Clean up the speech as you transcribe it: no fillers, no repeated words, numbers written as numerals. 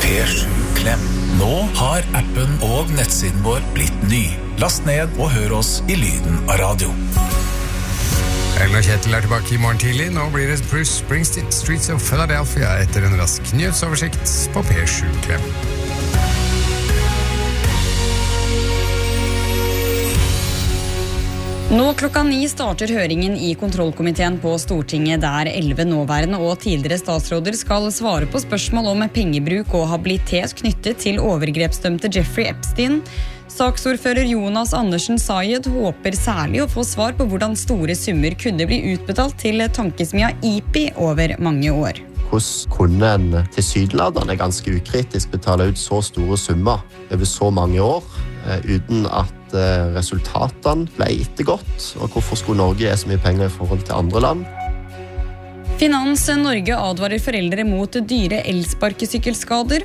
P7 Klem. Nå har appen og nettsiden vår blitt ny. Last ned og hør oss i lyden av radio. Ellen og Kjetil tilbake i morgen tidlig. Nå blir det Bruce Springsteen, Streets of Philadelphia, etter en rask nyhetsoversikt på P7 Klem. Nå klokka 9 starter høringen i kontrollkomiteen på Stortinget, der 11 nåværende og tidligere statsråder skal svare på spørsmål om pengebruk og habilitet knyttet til overgrepsdømte Jeffrey Epstein. Saksordfører Jonas Andersen Sayed håper særlig å få svar på hvordan store summer kunne bli utbetalt til tankesmia IPI over mange år. Hvordan kunne en tilsynelatende ganske ukritisk betale ut så store summer over så mange år, uten at resultatene ble ettergått, og hvorfor skulle Norge gi så mye penger i forhold til andre land? Finans Norge advarer foreldre mot dyre elsparkesykkelskader.